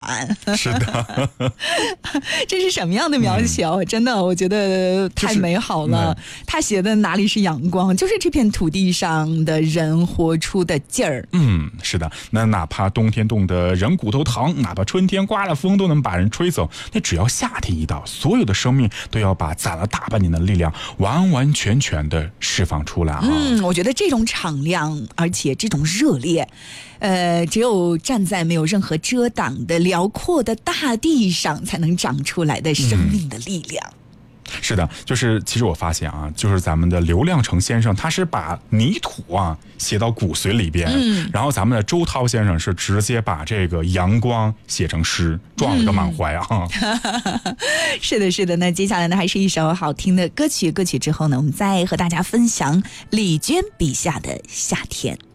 暖。 是的， 这是什么样的描写哦？真的，我觉得太美好了。他写的哪里是阳光，就是这片土地上的人活出的劲儿。 是的。那哪怕冬天冻得人骨头疼，哪怕春天刮了风都能把人吹走，那只要夏天一到，所有的生命都要把攒了大半年的力量完完全全的释放出来啊！ 我觉得这种敞亮，而且这种热烈，只有站在没有任何遮挡的辽阔的大地上，才能长出来的生命的力量。 是的，就是其实我发现啊，就是咱们的刘亮程先生，他是把泥土啊写到骨髓里边，然后咱们的周涛先生是直接把这个阳光写成诗，撞了个满怀啊。 是的，是的。那接下来呢，还是一首好听的歌曲，歌曲之后呢，我们再和大家分享李娟笔下的夏天。